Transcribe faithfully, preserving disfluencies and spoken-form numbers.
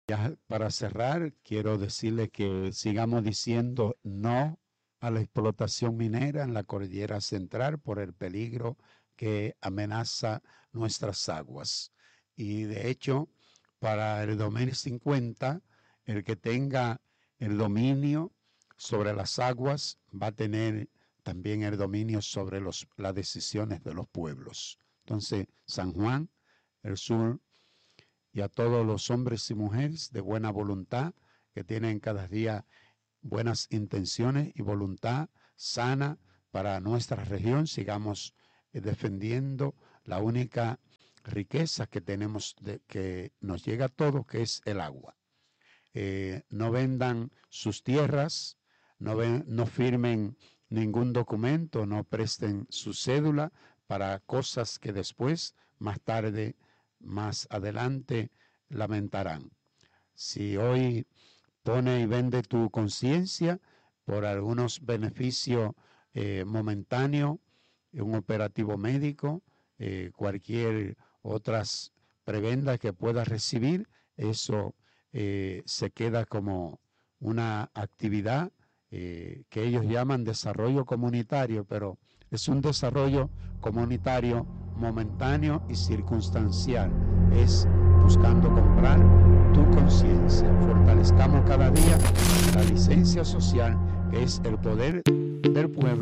Ya para cerrar, quiero decirle que sigamos diciendo no a la explotación minera en la cordillera central por el peligro que amenaza nuestras aguas. Y de hecho, para el dos mil cincuenta, el que tenga el dominio sobre las aguas va a tener también el dominio sobre los, las decisiones de los pueblos. Entonces, San Juan, el sur, y a todos los hombres y mujeres de buena voluntad que tienen cada día buenas intenciones y voluntad sana para nuestra región, sigamos eh, defendiendo la única riqueza que tenemos, de, que nos llega a todos, que es el agua. Eh, no vendan sus tierras, no, ven, no firmen ningún documento, no presten su cédula para cosas que después, más tarde, más adelante, lamentarán. Si hoy pone y vende tu conciencia por algunos beneficios eh, momentáneos, un operativo médico, eh, cualquier otras prebendas que puedas recibir, eso eh, se queda como una actividad eh, que ellos llaman desarrollo comunitario, pero es un desarrollo comunitario momentáneo y circunstancial. Es buscando comprar tu conciencia. Fortalezcamos cada día la licencia social, que es el poder del pueblo.